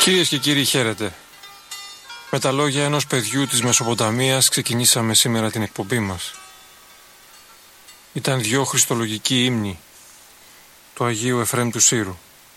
Κυρίες και κύριοι, χαίρετε. Με τα λόγια ενός παιδιού της Μεσοποταμίας ξεκινήσαμε σήμερα την εκπομπή μας. Ήταν 2 χριστολογικοί ύμνοι του Αγίου Εφραίμ του Σύρου.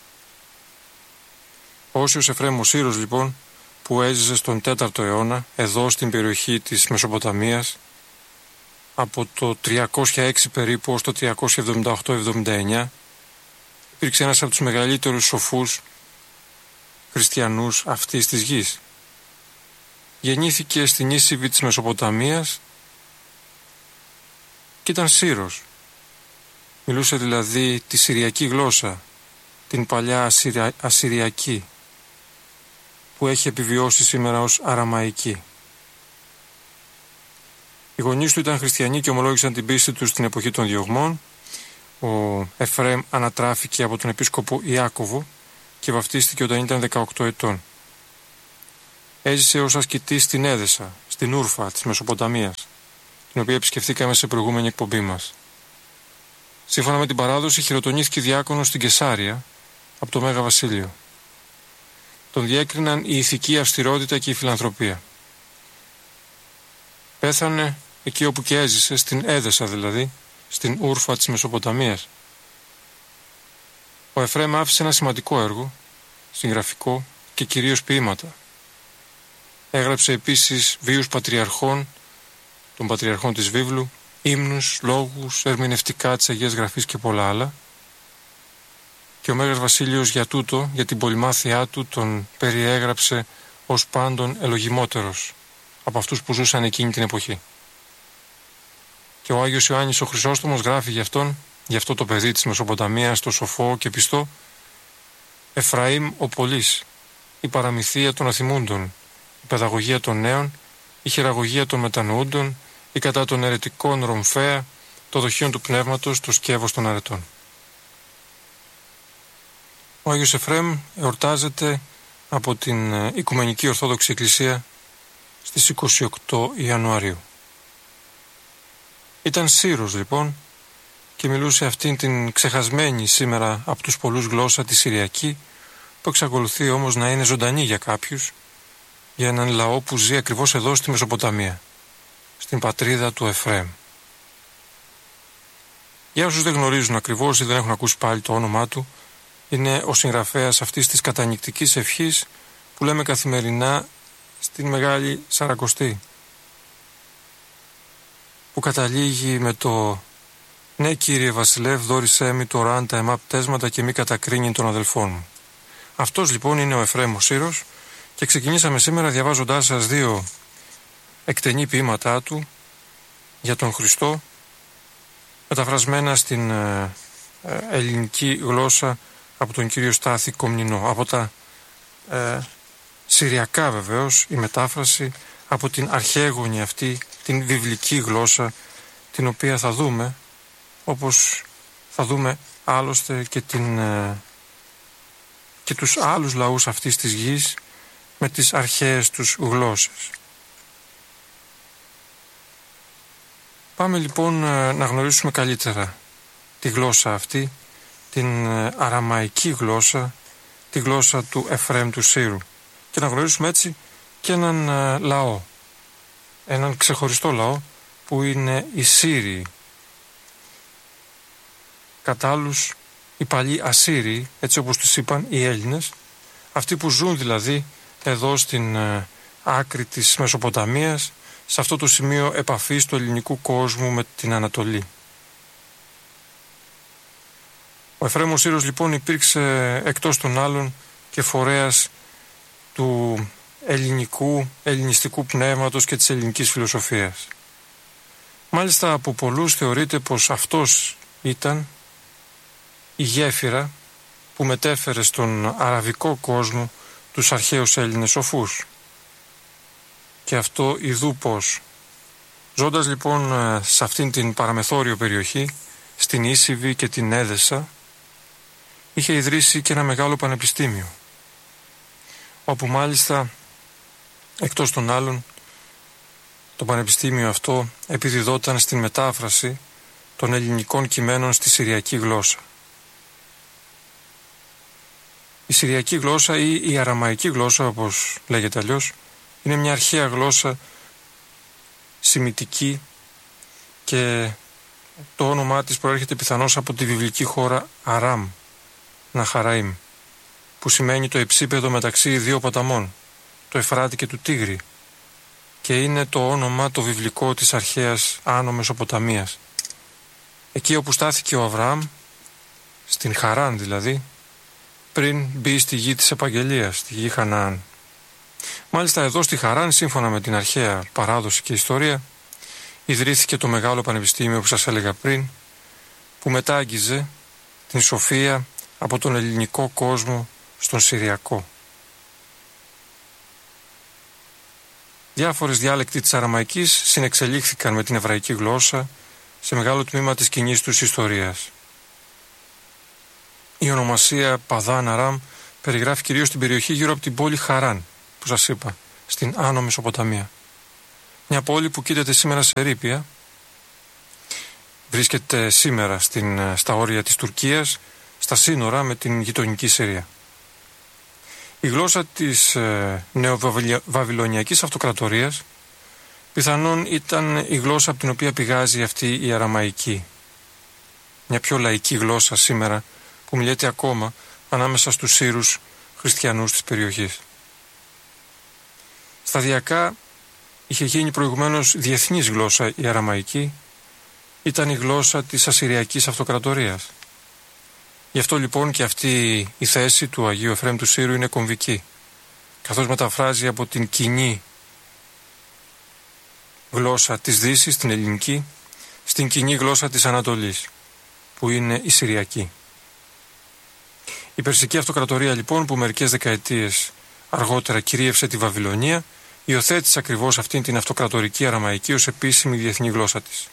Ο Όσιος Εφραίμ ο Σύρος, λοιπόν, που έζησε στον 4ο αιώνα εδώ στην περιοχή της Μεσοποταμίας από το 306 περίπου ως το 378-79, υπήρξε ένας από τους μεγαλύτερους σοφούς χριστιανούς αυτής της γης. Γεννήθηκε στην Ίσιβη της Μεσοποταμίας και ήταν Σύρος. Μιλούσε δηλαδή τη συριακή γλώσσα, την παλιά ασυριακή, που έχει επιβιώσει σήμερα ως αραμαϊκή. Οι γονείς του ήταν χριστιανοί και ομολόγησαν την πίστη τους στην εποχή των διωγμών. Ο Εφραίμ ανατράφηκε από τον επίσκοπο Ιάκωβο και βαφτίστηκε όταν ήταν 18 ετών. Έζησε ως ασκητής στην Έδεσα, στην Ούρφα της Μεσοποταμίας, την οποία επισκεφθήκαμε σε προηγούμενη εκπομπή μας. Σύμφωνα με την παράδοση, χειροτονήθηκε διάκονος στην Κεσάρια από το Μέγα Βασίλειο. Τον διέκριναν η ηθική αυστηρότητα και η φιλανθρωπία. Πέθανε εκεί όπου και έζησε, στην Έδεσα δηλαδή, στην Ούρφα της Μεσοποταμίας. Ο Εφραίμ άφησε ένα σημαντικό έργο, συγγραφικό και κυρίως ποίηματα. Έγραψε επίσης βίους πατριαρχών, των πατριαρχών της βίβλου, ύμνους, λόγους, ερμηνευτικά της Αγίας Γραφής και πολλά άλλα. Και ο Μέγας Βασίλειος για τούτο, για την πολυμάθειά του, τον περιέγραψε ως πάντων ελογιμότερος από αυτούς που ζούσαν εκείνη την εποχή. Και ο Άγιος Ιωάννης ο Χρυσόστομος γράφει για αυτόν, για αυτό το παιδί της Μεσοποταμίας, το σοφό και πιστό: Εφραήμ ο Πολύς, η παραμυθία των αθυμούντων, η παιδαγωγία των νέων, η χειραγωγία των μετανοούντων, η κατά των αιρετικών ρομφαία, το δοχείο του πνεύματος, το σκεύος των αρετών. Ο Άγιος Εφραίμ εορτάζεται από την Οικουμενική Ορθόδοξη Εκκλησία στις 28 Ιανουαρίου. Ήταν Σύρος λοιπόν και μιλούσε αυτήν την ξεχασμένη σήμερα από τους πολλούς γλώσσα τη Συριακή, που εξακολουθεί όμως να είναι ζωντανή για κάποιους, για έναν λαό που ζει ακριβώς εδώ στη Μεσοποταμία, στην πατρίδα του Εφραίμ. Για όσους δεν γνωρίζουν ακριβώς ή δεν έχουν ακούσει πάλι το όνομά του, είναι ο συγγραφέας αυτής της κατανυκτικής ευχής που λέμε καθημερινά στην Μεγάλη Σαρακοστή, που καταλήγει με το «Ναι, Κύριε Βασιλεύ, δώρισέ μη τώρα τα εμά πτέσματα και μη κατακρίνει των αδελφών μου». Αυτός λοιπόν είναι ο Εφραίμ ο Σύρος και ξεκινήσαμε σήμερα διαβάζοντάς σας 2 εκτενή ποίηματά του για τον Χριστό, μεταφρασμένα στην ελληνική γλώσσα από τον κύριο Στάθη Κομνηνό. Από τα συριακά βεβαίως η μετάφραση, από την αρχαίγονη αυτή, την βιβλική γλώσσα, την οποία θα δούμε, όπως θα δούμε άλλωστε και τους άλλους λαούς αυτής της γης με τις αρχαίες τους γλώσσες. Πάμε λοιπόν να γνωρίσουμε καλύτερα τη γλώσσα αυτή, την αραμαϊκή γλώσσα, τη γλώσσα του Εφραίμ του Σύρου, και να γνωρίσουμε έτσι και έναν λαό, έναν ξεχωριστό λαό που είναι οι Σύριοι. Κατά άλλους οι παλιοί Ασσύριοι, έτσι όπως τους είπαν οι Έλληνες, αυτοί που ζουν δηλαδή εδώ στην άκρη της Μεσοποταμίας, σε αυτό το σημείο επαφής του ελληνικού κόσμου με την Ανατολή. Ο Εφραίμ ο Σύρος λοιπόν υπήρξε εκτός των άλλων και φορέας του ελληνιστικού πνεύματος και της ελληνικής φιλοσοφίας. Μάλιστα από πολλούς θεωρείται πως αυτός ήταν η γέφυρα που μετέφερε στον αραβικό κόσμο τους αρχαίους Έλληνες σοφούς. Και αυτό ιδού πως. Ζώντας λοιπόν σε αυτήν την παραμεθόριο περιοχή, στην Ίσιβη και την Έδεσα, είχε ιδρύσει και ένα μεγάλο πανεπιστήμιο, όπου μάλιστα εκτός των άλλων το πανεπιστήμιο αυτό επιδιδόταν στην μετάφραση των ελληνικών κειμένων στη συριακή γλώσσα. Η συριακή γλώσσα ή η αραμαϊκή γλώσσα, όπως λέγεται αλλιώς, είναι μια αρχαία γλώσσα σημιτική και το όνομά της προέρχεται πιθανώς από τη βιβλική χώρα Αράμ, Ναχαραήμ, που σημαίνει το υψίπεδο μεταξύ δύο ποταμών, το Εφράτη και του Τίγρη, και είναι το όνομα το βιβλικό της αρχαίας Άνω Μεσοποταμίας. Εκεί όπου στάθηκε ο Αβραάμ, στην Χαράν δηλαδή, πριν μπει στη γη της Επαγγελίας, στη γη Χαναάν. Μάλιστα εδώ στη Χαράν, σύμφωνα με την αρχαία παράδοση και ιστορία, ιδρύθηκε το μεγάλο πανεπιστήμιο που σας έλεγα πριν, που μετάγγιζε την σοφία από τον ελληνικό κόσμο στον συριακό. Διάφορες διάλεκτοι της αραμαϊκής συνεξελίχθηκαν με την εβραϊκή γλώσσα σε μεγάλο τμήμα της κοινής τους ιστορίας. Η ονομασία Παδάν Αράμ περιγράφει κυρίως την περιοχή γύρω από την πόλη Χαράν, που σας είπα, στην Άνω Μεσοποταμία. Μια πόλη που κοίταται σήμερα σε ερείπια, βρίσκεται σήμερα στα όρια της Τουρκίας, στα σύνορα με την γειτονική Συρία. Η γλώσσα της νεοβαβυλωνιακής αυτοκρατορίας πιθανόν ήταν η γλώσσα από την οποία πηγάζει αυτή η αραμαϊκή. Μια πιο λαϊκή γλώσσα σήμερα που μιλιέται ακόμα ανάμεσα στους Σύρους χριστιανούς της περιοχής. Σταδιακά είχε γίνει προηγουμένως διεθνής γλώσσα η αραμαϊκή, ήταν η γλώσσα της Ασσυριακής Αυτοκρατορίας. Γι' αυτό λοιπόν και αυτή η θέση του Αγίου Εφραίμ του Σύρου είναι κομβική, καθώς μεταφράζει από την κοινή γλώσσα της Δύσης, την ελληνική, στην κοινή γλώσσα της Ανατολής, που είναι η Συριακή. Η Περσική Αυτοκρατορία λοιπόν, που μερικές δεκαετίες αργότερα κυρίευσε τη Βαβυλωνία, υιοθέτησε ακριβώς αυτήν την αυτοκρατορική αραμαϊκή ως επίσημη διεθνή γλώσσα της.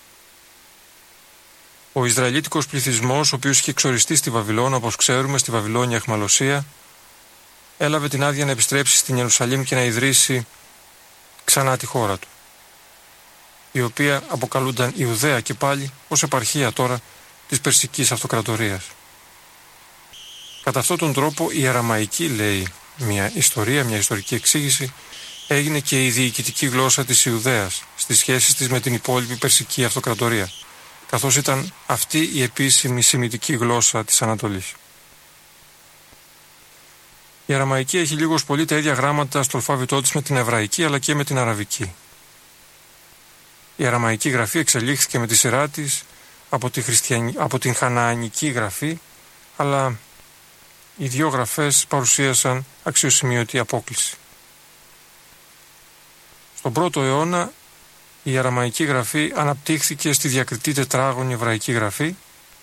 Ο Ισραηλίτικος πληθυσμός, ο οποίος είχε εξοριστεί στη Βαβυλώνα, όπως ξέρουμε, στη Βαβυλώνια αιχμαλωσία, έλαβε την άδεια να επιστρέψει στην Ιερουσαλήμ και να ιδρύσει ξανά τη χώρα του, η οποία αποκαλούνταν Ιουδαία και πάλι ως επαρχία τώρα της Περσικής Αυτοκρατορίας. Κατά αυτόν τον τρόπο η αραμαϊκή, λέει μια ιστορική εξήγηση, έγινε και η διοικητική γλώσσα της Ιουδαίας στις σχέσεις της με την υπόλοιπη Περσική Αυτοκρατορία, καθώς ήταν αυτή η επίσημη σημιτική γλώσσα της Ανατολής. Η αραμαϊκή έχει λίγος πολύ τα ίδια γράμματα στο αλφάβητό της με την εβραϊκή αλλά και με την αραβική. Η αραμαϊκή γραφή εξελίχθηκε με τη σειρά της από την χαναανική γραφή, αλλά οι δύο γραφές παρουσίασαν αξιοσημείωτη απόκληση. Στον 1ο αιώνα η αραμαϊκή γραφή αναπτύχθηκε στη διακριτή τετράγωνη εβραϊκή γραφή,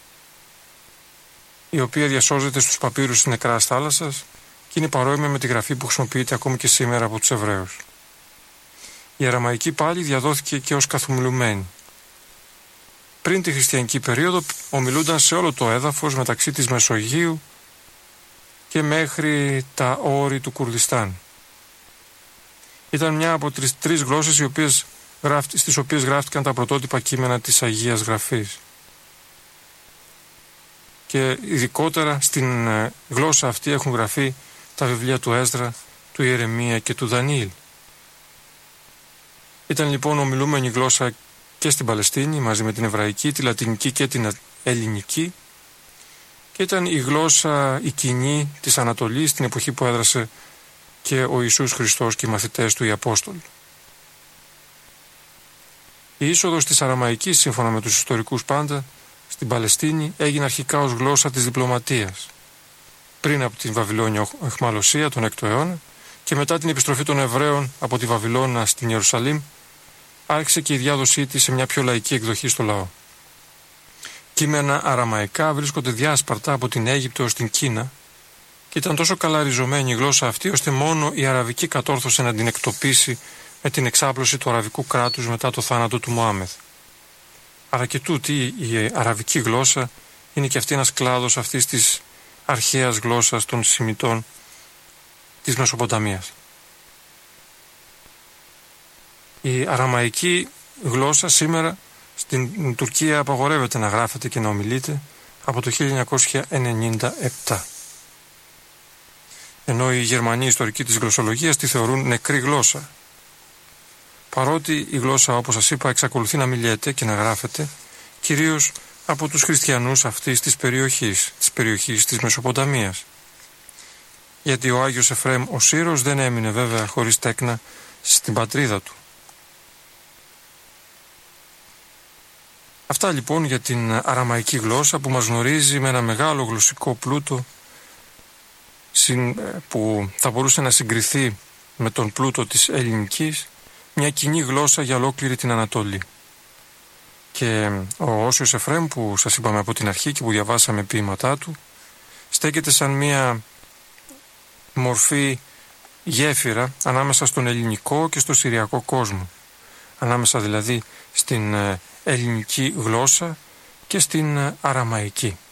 η οποία διασώζεται στους παπύρους της Νεκράς Θάλασσας και είναι παρόμοια με τη γραφή που χρησιμοποιείται ακόμη και σήμερα από τους Εβραίους. Η αραμαϊκή πάλι διαδόθηκε και ως καθομιλουμένη. Πριν τη χριστιανική περίοδο ομιλούνταν σε όλο το έδαφος μεταξύ της Μεσογείου και μέχρι τα όρη του Κουρδιστάν. Ήταν μια από τις τρεις γλώσσες στις οποίες γράφτηκαν τα πρωτότυπα κείμενα της Αγίας Γραφής. Και ειδικότερα στην γλώσσα αυτή έχουν γραφεί τα βιβλία του Έσδρα, του Ιερεμία και του Δανιήλ. Ήταν λοιπόν ομιλούμενη γλώσσα και στην Παλαιστίνη μαζί με την Εβραϊκή, τη Λατινική και την Ελληνική, και ήταν η γλώσσα η κοινή της Ανατολής στην εποχή που έδρασε και ο Ιησούς Χριστός και οι μαθητές του οι Απόστολοι. Η είσοδος της Αραμαϊκής, σύμφωνα με τους ιστορικούς πάντα, στην Παλαιστίνη έγινε αρχικά ως γλώσσα της διπλωματίας, πριν από την Βαβυλώνια αιχμαλωσία τον 6ο αιώνα, και μετά την επιστροφή των Εβραίων από τη Βαβυλώνα στην Ιερουσαλήμ άρχισε και η διάδοσή της σε μια πιο λαϊκή εκδοχή στο λαό. Κείμενα αραμαϊκά βρίσκονται διάσπαρτα από την Αίγυπτο ως την Κίνα και ήταν τόσο καλά ριζωμένη η γλώσσα αυτή ώστε μόνο η αραβική κατόρθωσε να την εκτοπίσει με την εξάπλωση του αραβικού κράτους μετά το θάνατο του Μωάμεθ. Άρα και τούτη η αραβική γλώσσα είναι και αυτή ένας κλάδος αυτής της αρχαίας γλώσσας των Σημιτών της Μεσοποταμίας. Η αραμαϊκή γλώσσα σήμερα στην Τουρκία απαγορεύεται να γράφεται και να ομιλείται από το 1997. ενώ οι Γερμανοί ιστορικοί της γλωσσολογίας τη θεωρούν νεκρή γλώσσα. Παρότι η γλώσσα, όπως σας είπα, εξακολουθεί να μιλιέται και να γράφεται, κυρίως από τους χριστιανούς αυτής της περιοχής της Μεσοποταμίας. Γιατί ο Άγιος Εφραίμ ο Σύρος δεν έμεινε βέβαια χωρίς τέκνα στην πατρίδα του. Αυτά λοιπόν για την αραμαϊκή γλώσσα που μας γνωρίζει με ένα μεγάλο γλωσσικό πλούτο που θα μπορούσε να συγκριθεί με τον πλούτο της ελληνικής, μια κοινή γλώσσα για ολόκληρη την Ανατολή. Και ο Όσιος Εφραίμ που σας είπαμε από την αρχή και που διαβάσαμε ποίηματά του, στέκεται σαν μια μορφή γέφυρα ανάμεσα στον ελληνικό και στο συριακό κόσμο. Ανάμεσα δηλαδή στην ελληνική γλώσσα και στην αραμαϊκή.